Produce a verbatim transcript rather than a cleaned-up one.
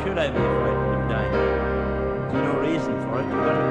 should I be frightened of dying? There's no reason for it. You've got to